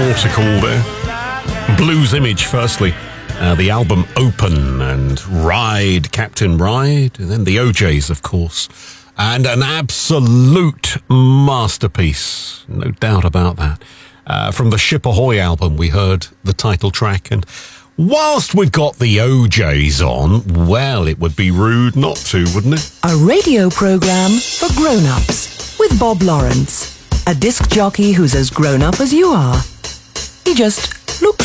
nautical there. Blues Image, firstly. The album Open and Ride, Captain Ride, and then the OJs, of course. And an absolute masterpiece, no doubt about that. From the Ship Ahoy album, we heard the title track. And whilst we've got the OJs on, well, it would be rude not to, wouldn't it? A radio programme for grown-ups with Bob Lawrence, a disc jockey who's as grown-up as you are. He just looks